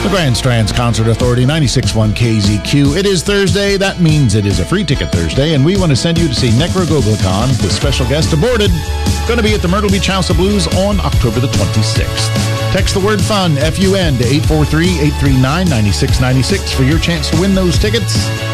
The Grand Strands Concert Authority, 96.1 KZQ. It is Thursday. That means it is a free ticket Thursday, and we want to send you to see Necrogoglicon with special guest Aborted. Going to be at the Myrtle Beach House of Blues on October the 26th. Text the word FUN, F-U-N, to 843-839-9696 for your chance to win those tickets.